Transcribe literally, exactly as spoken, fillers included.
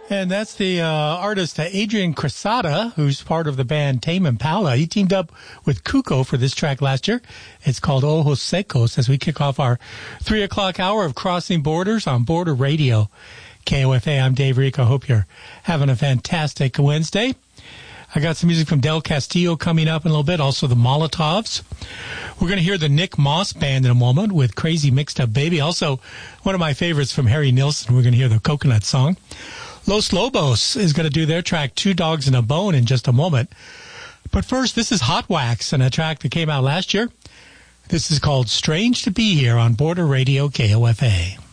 And that's the uh, artist uh, Adrian Cresata, who's part of the band Tame Impala. He teamed up with Cuco for this track last year. It's called Ojos Secos as we kick off our three o'clock hour of Crossing Borders on Border Radio. K O F A, I'm Dave Rico. I hope you're having a fantastic Wednesday. I got some music from Del Castillo coming up in a little bit, also the Molotovs. We're going to hear the Nick Moss Band in a moment with Crazy Mixed Up Baby. Also, one of my favorites from Harry Nilsson. We're going to hear the Coconut Song. Los Lobos is going to do their track Two Dogs and a Bone in just a moment. But first, this is Hot Wax and a track that came out last year. This is called Strange to Be Here on Border Radio K O F A.